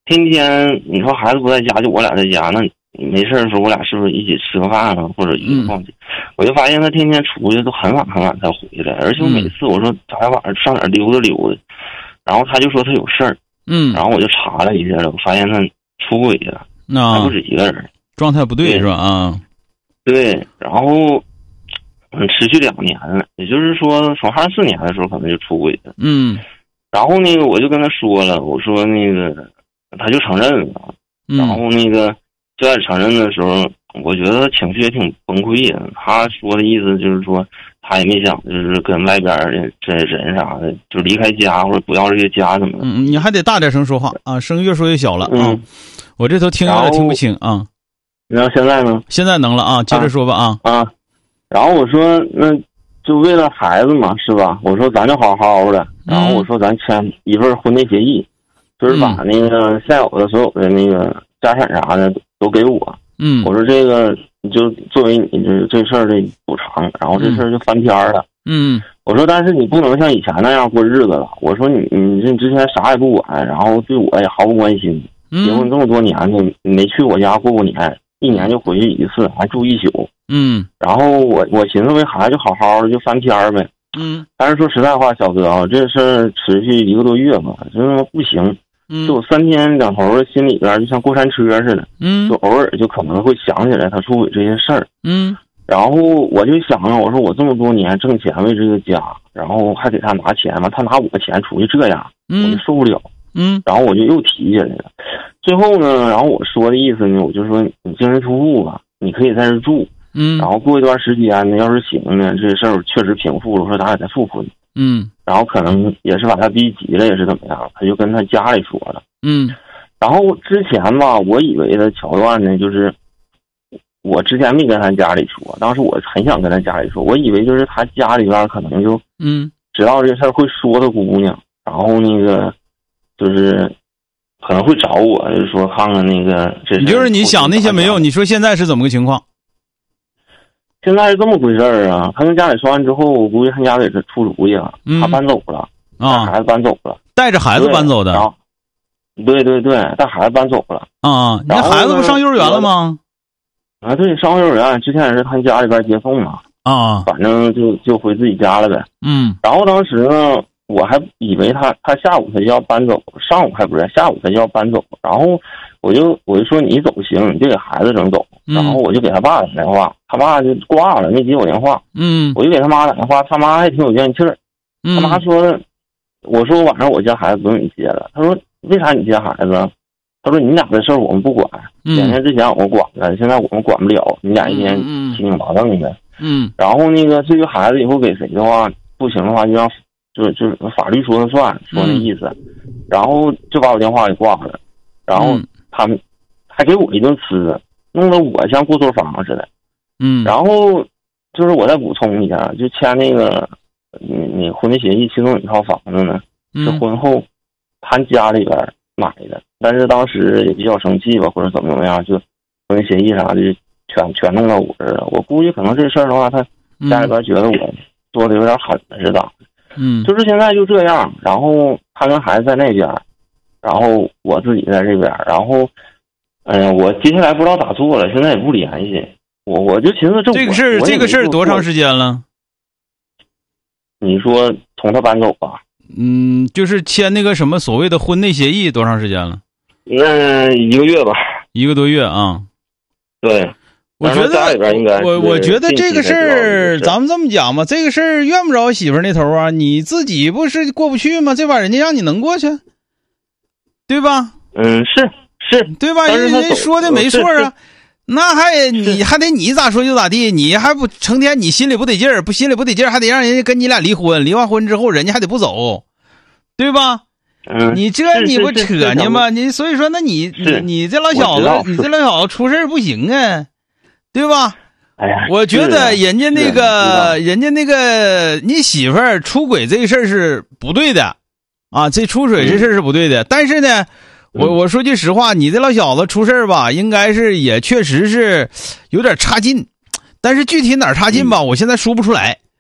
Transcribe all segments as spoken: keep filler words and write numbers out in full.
天天你说孩子不在家，就我俩在家，那没事的时候我俩是不是一起吃个饭啊，或者一起逛街？嗯、我就发现他天天出去都很晚很晚才回来，而且我每次我说咱俩晚上上哪儿溜达溜达，然后他就说他有事儿， 嗯， 然后我就查了一下了，我发现他出轨了， 那还不止一个人， 状态不对是吧？啊， 对，然后嗯，持续两年了，也就是说从二四年的时候可能就出轨了， 嗯， 然后那个我就跟他说了，我说那个他就承认了， 嗯、 然后那个。就在承认的时候，我觉得他情绪也挺崩溃的。他说的意思就是说，他也没想就是跟外边的这人啥的就离开家或者不要这个家什么的。 嗯，你还得大点声说话啊，声越说越小了啊。 嗯， 我这头听有点听不清啊。 然后现在呢？ 现在能了啊，接着说吧啊。 啊，啊然后我说那就为了孩子嘛，是吧？我说咱就好好的，然后我说咱签一份婚内协议，嗯、就是把那个现有的所有的那个家产啥的。都给我， 嗯， 我说这个你就作为你这这事儿的补偿，然后这事儿就翻篇了， 嗯， 我说但是你不能像以前那样过日子了，我说你你这之前啥也不管，然后对我也毫不关心，结婚这么多年你没去我家过过年，一年就回去一次，还住一宿， 嗯， 然后我我寻思为孩子就好好的就翻篇呗， 嗯， 但是说实在话，小哥啊，这事儿持续一个多月吧，就他妈不行。就我三天两头的心里边就像过山车似的， 嗯， 就偶尔就可能会想起来他出轨这些事儿， 嗯， 然后我就想啊，我说我这么多年挣钱为这个家，然后还给他拿钱嘛，他拿我钱出去这样， 嗯， 我就受不了， 嗯， 然后我就又提起来了，最后呢，然后我说的意思呢，我就说你净身出户吧，你可以在这住， 嗯， 然后过一段时间呢，要是行呢，这事儿确实平复了，我说咱俩再复婚。 嗯， 然后可能也是把他逼急了，也是怎么样，他就跟他家里说了。 嗯， 然后之前吧，我以为的桥段呢，就是我之前没跟他家里说，当时我很想跟他家里说，我以为就是他家里边可能就嗯知道这事儿会说他姑娘，然后那个就是可能会找我，就是说看看那个这。 就是你想那些没有，你说现在是怎么个情况？ 现在是这么回事儿啊，他跟家里说完之后，我估计他家给他出主意了，嗯、他搬走了， 啊， 孩子搬走了， 带着孩子搬走的， 对对对，带孩子搬走了啊。你孩子不上幼儿园了吗？ 啊，对，上幼儿园，之前也是他家里边接送嘛， 啊， 反正就就回自己家了呗。 嗯， 然后当时呢，我还以为他他下午他就要搬走，上午还不是，下午他就要搬走，然后。我就我就说你走行，你就给孩子整走，然后我就给他爸打电话，他爸就挂了，没接我电话。 嗯， 我就给他妈打电话，他妈还挺有怨气儿。他妈说，我说晚上我家孩子不用你接了。他说为啥你接孩子？他说你俩的事儿我们不管，两天之前我们管了，现在我们管不了，你俩一天七拧八瞪的。 嗯， 然后那个至于孩子以后给谁的话，不行的话就让就就是法律说了算，说那意思。然后就把我电话给挂了，然后。他们还给我一顿吃，弄得我像过错方似的。 嗯， 然后就是我再补充一下，就签那个你你婚内协议，其中有一套房子呢是婚后他家里边买的，但是当时也比较生气吧，或者怎么怎么样，就婚内协议啥的全全弄到我这儿了。我估计可能这事儿的话，他家里边觉得我做的有点狠了似的。 嗯， 就是现在就这样，然后他跟孩子在那边。然后我自己在这边，然后，嗯、呃，我接下来不知道咋做了，现在也不联系我，我就寻思这这个事儿，这个事儿多长时间了？ 你说从他搬走吧？ 嗯，就是签那个什么所谓的婚内协议多长时间了？ 那一个月吧， 一个多月啊。 对， 我觉得我我觉得这个事儿，咱们这么讲吧，这个事儿怨不着媳妇儿那头啊，你自己不是过不去吗？这把人家让你能过去。对吧？ 嗯，是是， 对吧？人人说的没错啊，那还你还得你咋说就咋地，你还不成天你心里不得劲儿，不心里不得劲儿，还得让人家跟你俩离婚，离完婚之后人家还得不走，对吧？ 嗯， 你这你不扯呢吗？你所以说，那你你你这老小子，你这老小子出事不行啊，对吧？ 哎呀， 我觉得人家那个人家那个你媳妇儿出轨这个事儿是不对的。啊，这出水这事是不对的，嗯、但是呢，我我说句实话，你这老小子出事吧，应该是也确实是有点差劲，但是具体哪儿差劲吧，嗯、我现在说不出来。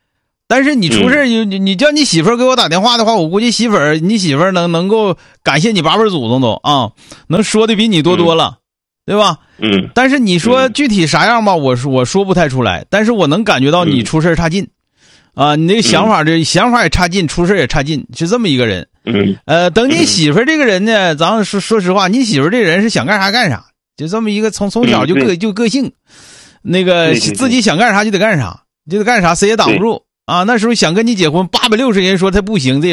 但是你出事，你、嗯、你叫你媳妇儿给我打电话的话，我估计媳妇儿你媳妇儿能能够感谢你八辈祖宗都啊，能说的比你多多了，嗯、对吧？ 嗯。 但是你说具体啥样吧，我说我说不太出来，但是我能感觉到你出事差劲，嗯、啊，你那个想法这、嗯、想法也差劲，出事也差劲，是这么一个人。 嗯。 呃，等你媳妇儿这个人呢，咱说说实话，你媳妇儿这人是想干啥干啥，就这么一个从从小就个、嗯、就个性，那个自己想干啥就得干啥，就得干啥，谁也挡不住。啊，那时候想跟你结婚，八百六十人说他不行，这